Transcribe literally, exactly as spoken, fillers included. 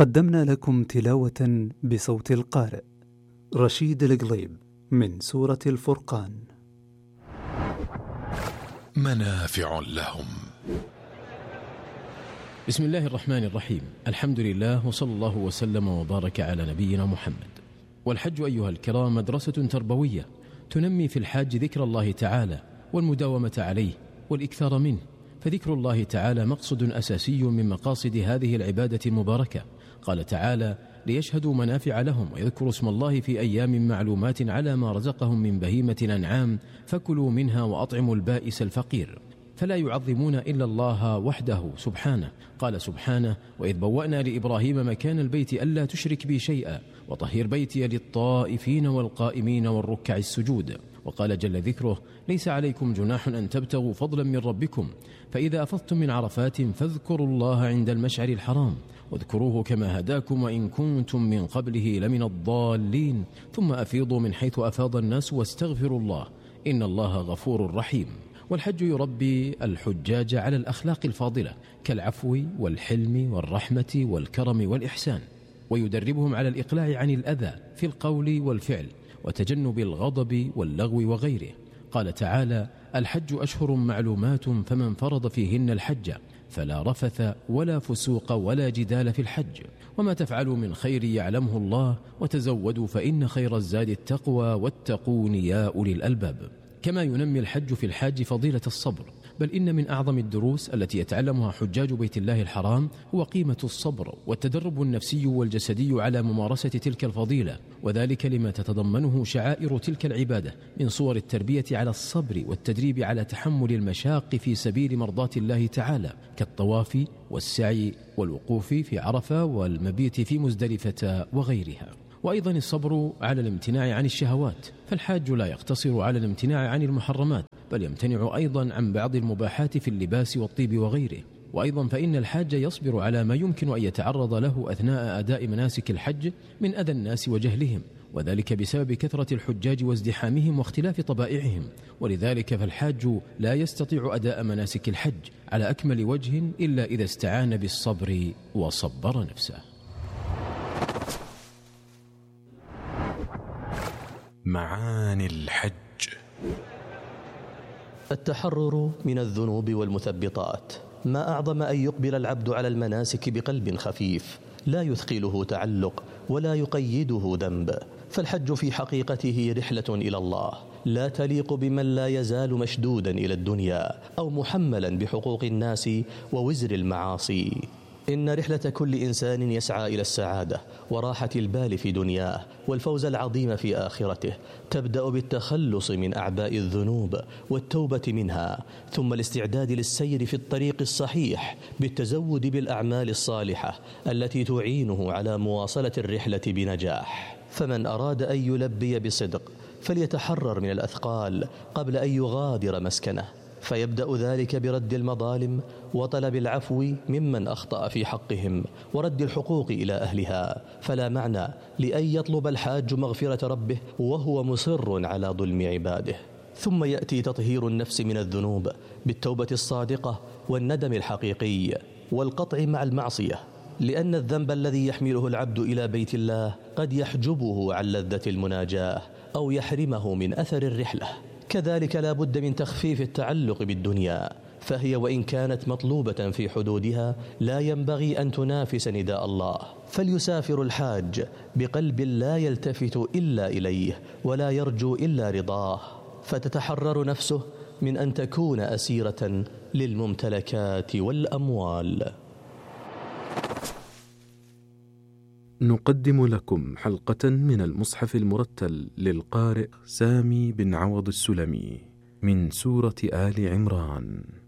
قدمنا لكم تلاوة بصوت القارئ رشيد القليب من سورة الفرقان. منافع لهم. بسم الله الرحمن الرحيم. الحمد لله وصلى الله وسلم وبارك على نبينا محمد. والحج أيها الكرام مدرسة تربوية تنمي في الحاج ذكر الله تعالى والمداومة عليه والإكثار منه، فذكر الله تعالى مقصد أساسي من مقاصد هذه العبادة المباركة. قال تعالى: ليشهدوا منافع لهم ويذكروا اسم الله في أيام معلومات على ما رزقهم من بهيمة الأنعام فكلوا منها وأطعموا البائس الفقير. فلا يعظمون إلا الله وحده سبحانه. قال سبحانه: وإذ بوأنا لإبراهيم مكان البيت ألا تشرك بي شيئا وطهر بيتي للطائفين والقائمين والركع السجود. وقال جل ذكره: ليس عليكم جناح أن تبتغوا فضلا من ربكم فإذا أفضتم من عرفات فاذكروا الله عند المشعر الحرام واذكروه كما هداكم وإن كنتم من قبله لمن الضالين ثم أفيضوا من حيث أفاض الناس واستغفروا الله إن الله غفور رحيم. والحج يربي الحجاج على الأخلاق الفاضلة كالعفو والحلم والرحمة والكرم والإحسان، ويدربهم على الإقلاع عن الأذى في القول والفعل وتجنب الغضب واللغو وغيره. قال تعالى: الحج أشهر معلومات فمن فرض فيهن الحج فلا رفث ولا فسوق ولا جدال في الحج وما تفعلوا من خير يعلمه الله وتزودوا فإن خير الزاد التقوى واتقون يا أولي الألباب. كما ينمي الحج في الحاج فضيلة الصبر، بل إن من أعظم الدروس التي يتعلمها حجاج بيت الله الحرام هو قيمة الصبر والتدرب النفسي والجسدي على ممارسة تلك الفضيلة، وذلك لما تتضمنه شعائر تلك العبادة من صور التربية على الصبر والتدريب على تحمل المشاق في سبيل مرضاة الله تعالى كالطواف والسعي والوقوف في عرفة والمبيت في مزدلفة وغيرها. وأيضا الصبر على الامتناع عن الشهوات، فالحاج لا يقتصر على الامتناع عن المحرمات بل يمتنع أيضا عن بعض المباحات في اللباس والطيب وغيره. وأيضا فإن الحاج يصبر على ما يمكن أن يتعرض له أثناء أداء مناسك الحج من أذى الناس وجهلهم، وذلك بسبب كثرة الحجاج وازدحامهم واختلاف طبائعهم. ولذلك فالحاج لا يستطيع أداء مناسك الحج على أكمل وجه إلا إذا استعان بالصبر وصبر نفسه. معاني الحج. التحرر من الذنوب والمثبطات. ما أعظم أن يقبل العبد على المناسك بقلب خفيف لا يثقله تعلق ولا يقيده ذنب، فالحج في حقيقته رحلة إلى الله لا تليق بمن لا يزال مشدودا إلى الدنيا أو محملا بحقوق الناس ووزر المعاصي. إن رحلة كل إنسان يسعى إلى السعادة وراحة البال في دنياه والفوز العظيم في آخرته تبدأ بالتخلص من أعباء الذنوب والتوبة منها، ثم الاستعداد للسير في الطريق الصحيح بالتزود بالأعمال الصالحة التي تعينه على مواصلة الرحلة بنجاح. فمن أراد أن يلبي بصدق فليتحرر من الأثقال قبل أن يغادر مسكنه، فيبدأ ذلك برد المظالم وطلب العفو ممن أخطأ في حقهم ورد الحقوق إلى أهلها. فلا معنى لأن يطلب الحاج مغفرة ربه وهو مصر على ظلم عباده. ثم يأتي تطهير النفس من الذنوب بالتوبة الصادقة والندم الحقيقي والقطع مع المعصية، لأن الذنب الذي يحمله العبد إلى بيت الله قد يحجبه عن لذة المناجاة أو يحرمه من أثر الرحلة. كذلك لا بد من تخفيف التعلق بالدنيا، فهي وإن كانت مطلوبة في حدودها لا ينبغي أن تنافس نداء الله. فليسافر الحاج بقلب لا يلتفت إلا إليه ولا يرجو إلا رضاه، فتتحرر نفسه من أن تكون أسيرة للممتلكات والأموال. نقدم لكم حلقة من المصحف المرتل للقارئ سامي بن عوض السلمي من سورة آل عمران.